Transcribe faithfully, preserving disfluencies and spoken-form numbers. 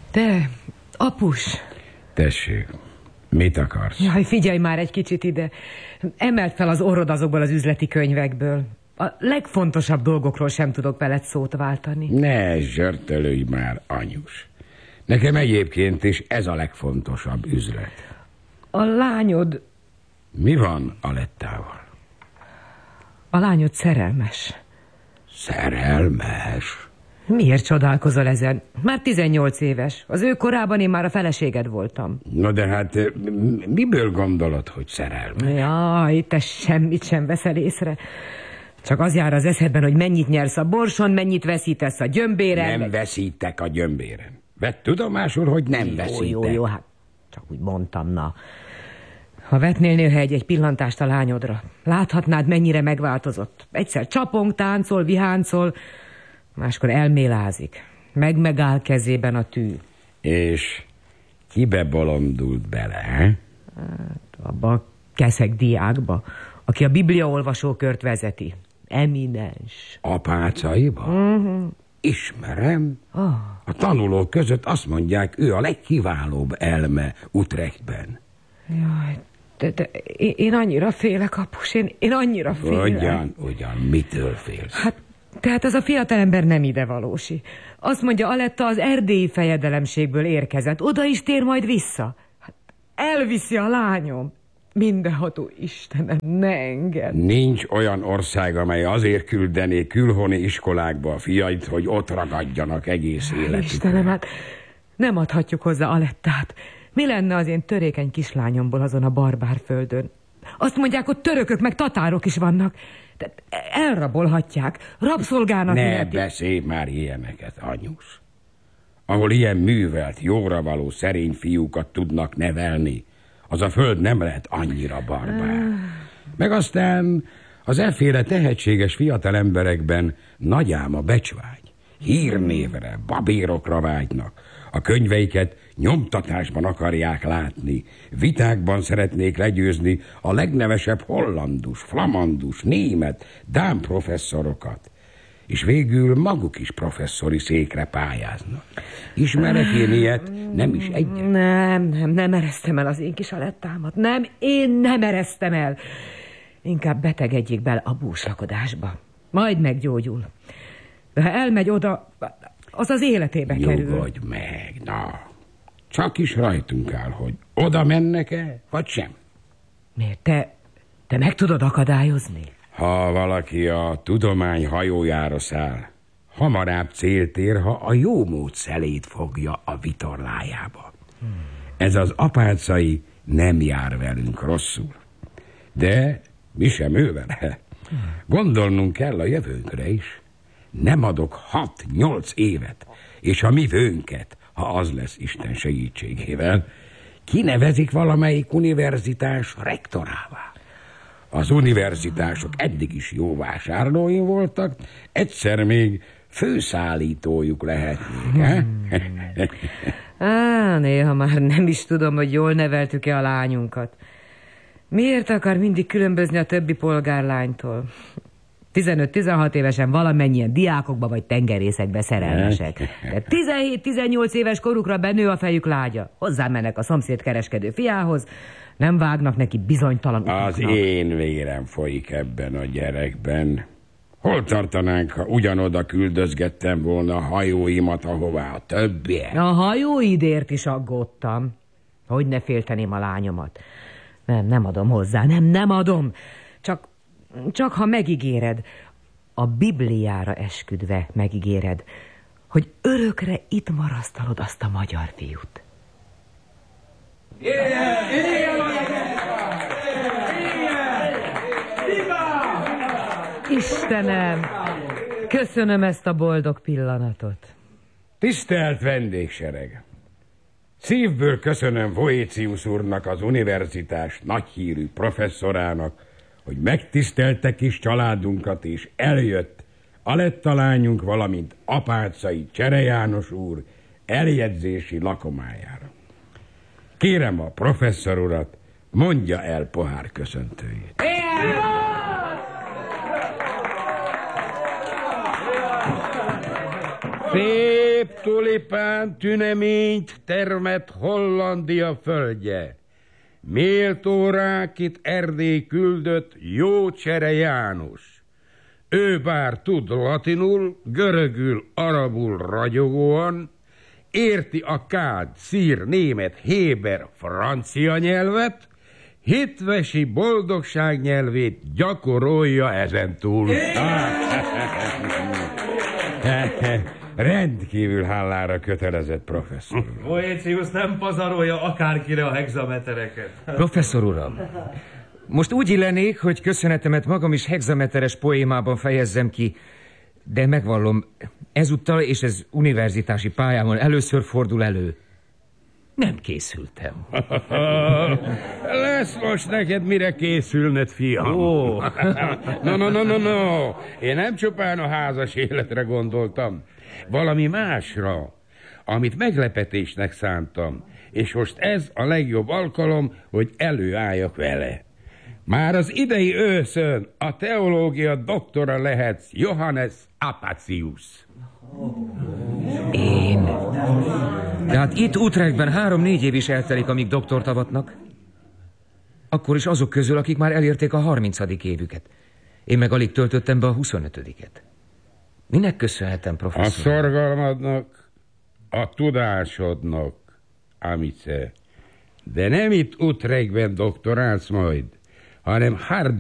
Te, apus. Tessék, mit akarsz? Jaj, figyelj már egy kicsit ide. Emeld fel az orrod azokból az üzleti könyvekből. A legfontosabb dolgokról sem tudok veled szót váltani. Ne zsörtölődj már, anyus. Nekem egyébként is ez a legfontosabb üzlet. A lányod... Mi van Alettával? A lányod szerelmes. Szerelmes? Miért csodálkozol ezen? Már tizennyolc éves. Az ő korában én már a feleséged voltam. Na de hát miből gondolod, hogy szerelmes? Jaj, te semmit sem veszel észre. Csak az jár az eszedben, hogy mennyit nyersz a borson, mennyit veszítesz a gyömbéren. Nem meg... veszítek a gyömbéren. Vedd tudomásul, hogy nem jó, veszítek. Jó, jó, hát csak úgy mondtam, na. Ha vetnél néha egy, egy pillantást a lányodra, láthatnád, mennyire megváltozott. Egyszer csapong, táncol, viháncol, máskor elmélázik. Meg-megáll kezében a tű. És kibe bolondult bele, he? Hát, abba a keszeg diákba, aki a bibliaolvasókört vezeti. Eminens. Apácaiba? Uh-huh. Ismerem. Oh. A tanulók között azt mondják, ő a legkiválóbb elme Utrechtben. Jaj, de, de én annyira félek, apus, én, én annyira félek. Ugyan, ugyan, mitől félsz? Hát, tehát az a fiatalember nem idevalósi. Azt mondja, Aletta az erdélyi fejedelemségből érkezett. Oda is tér majd vissza. Hát, elviszi a lányom. Mindenható Istenem, ne engedd. Nincs olyan ország, amely azért küldené külhoni iskolákba a fiait, hogy ott ragadjanak egész életükre. Istenem, hát nem adhatjuk hozzá Alettát. Mi lenne az én törékeny kislányomból azon a barbár földön? Azt mondják, hogy törökök meg tatárok is vannak. De elrabolhatják, rabszolgának Ne illeti. beszélj már ilyeneket, anyus. Ahol ilyen művelt, jóra való szerény fiúkat tudnak nevelni, az a föld nem lehet annyira barbár. Meg aztán az efféle tehetséges fiatal emberekben nagy ám a becsvágy. Hírnévre, babérokra vágynak. A könyveiket nyomtatásban akarják látni. Vitákban szeretnék legyőzni a legnevesebb hollandus, flamandus, német, dán professzorokat. És végül maguk is professzori székre pályáznak. Ismerek én ilyet, nem is egyet. Nem, nem, nem eresztem el az én kis Alettámat. Nem, én nem eresztem el. Inkább betegedjék bele a búslakodásba. Majd meggyógyul. De ha elmegy oda, az az életébe kerül. Nyugodj meg, na. Csak is rajtunk áll, hogy oda mennek-e, vagy sem. Miért? Te, te meg tudod akadályozni? Ha valaki a tudomány hajójára száll, hamarabb célt ér, ha a jó mód szelét fogja a vitorlájába. Hmm. Ez az apácai nem jár velünk rosszul. De mi sem ő vele. Gondolnunk kell a jövőnkre is. Nem adok hat-nyolc évet, és a mi vőnket, ha az lesz Isten segítségével, kinevezik valamelyik univerzitás rektorává. Az univerzitások eddig is jó vásárlói voltak, egyszer még főszállítójuk lehetnék, hmm. Á, néha már nem is tudom, hogy jól neveltük-e a lányunkat. Miért akar mindig különbözni a többi polgárlánytól? tizenöt-tizenhat évesen valamennyien diákokba vagy tengerészekbe szerelmesek. De tizenhét-tizennyolc éves korukra benő a fejük lágya. Hozzámennek a szomszéd kereskedő fiához, nem vágnak neki bizonytalan utaknak. Az én vérem folyik ebben a gyerekben. Hol tartanánk, ha ugyanoda küldözgettem volna a hajóimat, ahová a többiek? A hajóidért is aggódtam. Hogy ne félteném a lányomat. Nem, nem adom hozzá, nem, nem adom. Csak, csak ha megígéred, a Bibliára esküdve megígéred, hogy örökre itt marasztalod azt a magyar fiút. Istenem, köszönöm ezt a boldog pillanatot. Tisztelt vendégsereg! Szívből köszönöm Voécius úrnak, az univerzitás nagyhírű professzorának, hogy megtisztelte kis családunkat, és eljött Aletta lányunk, valamint apácai Csere János úr eljegyzési lakomájára. Kérem a professzor urat, mondja el pohár köszöntőjét. Fél Szép tulipán tüneményt termett Hollandia földje. Méltó rákit Erdély küldött Jócsere János. Ő bár tud latinul, görögül, arabul ragyogóan, érti a kád, szír, német, héber, francia nyelvet, hitvesi boldogság nyelvét gyakorolja ezentúl. Rendkívül hálára kötelezett, professzor. Boécius nem pazarolja akárkire a hexametereket. Professzor uram, most úgy illenék, hogy köszönetemet magam is hexameteres poémában fejezzem ki, de megvallom, ezúttal és ez universitási pályámon először fordul elő. Nem készültem. Lesz most neked mire készülned, fiam. Ó. No, no, no, no, no. Én nem csupán a házas életre gondoltam. Valami másra, amit meglepetésnek szántam. És most ez a legjobb alkalom, hogy előálljak vele. Már az idei őszön a teológia doktora lehetsz, Johannes Apatius. Én? De hát itt Utrechtben három-négy év is eltelik, amíg doktort avatnak. Akkor is azok közül, akik már elérték a harmincadik évüket. Én meg alig töltöttem be a huszonötödiket. Minek köszönhetem, professzor? A szorgalmadnak, a tudásodnak, Amice. De nem itt Utrechtben doktorálsz majd, hanem Hard